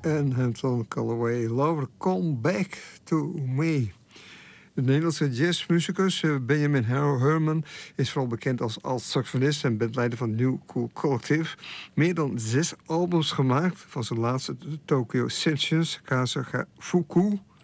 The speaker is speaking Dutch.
en Hampton Callaway. Love, Come Back to Me. De Nederlandse jazzmuzikus Benjamin Herman is vooral bekend als alt-saxofonist en bandleider van New Cool Collective. Meer dan 6 albums gemaakt, van zijn laatste Tokyo Sessions, Kazuga Fuku,